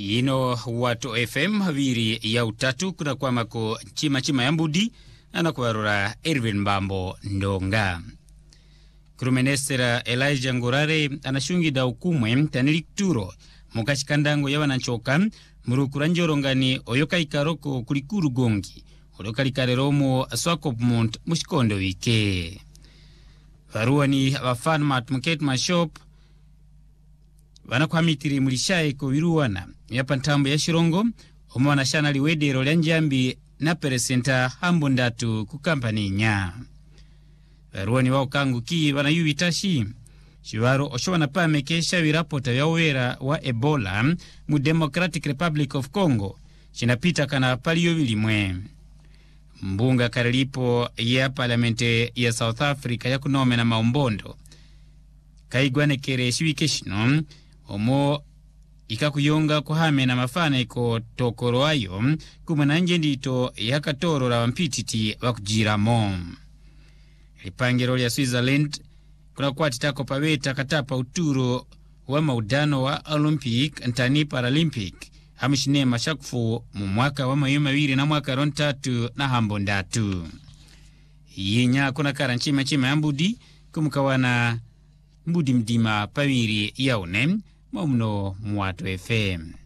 Yino watu FM haviri ya utatu kuna kwa mako chima ya mbudi anakuwarura Erwin Mbambo Ndonga. Kurumenestera Elijah Ngorare anashungida ukumwe tanilikturo mukashikandango ya wananchoka murukura njorongani oyoka ikaroko kulikuru gongi olokalikarero Swakopmund mushikondo wike. Varuani Farmart Market Mashop wanakuhamitiri mulishaye kuwiruwana yapantambo ya Shirongo omwana shana liwedero lya Njambi na peresenta hambundatu ku kampani nya. Varuani wao kanguki wanayubitashi shiwaro oshowana pamekesha wirapota ya uwera wa Ebola mu Democratic Republic of Congo shinapita kana paliyo vilimwe. Mbunga karilipo ya parlamente ya South Africa ya kunome na maumbondo kaigwane kere shiwikeshino omo ikakuyonga kuhame na mafana iko tokoro ayo kumananje ndito yakatoro la wampititi wakujiramo. Lipangiro ya Switzerland kuna kwa titako paweta katapa uturo wa maudano wa Olympic ntani Paralympic hamishine mashakufu mu mwaka wa mayuma wiri na mwaka rontatu na hambondatu. Yinya kuna karanchima ya mbudi kumukawana mbudi mdima pawiri yaone maumno mwatu FM.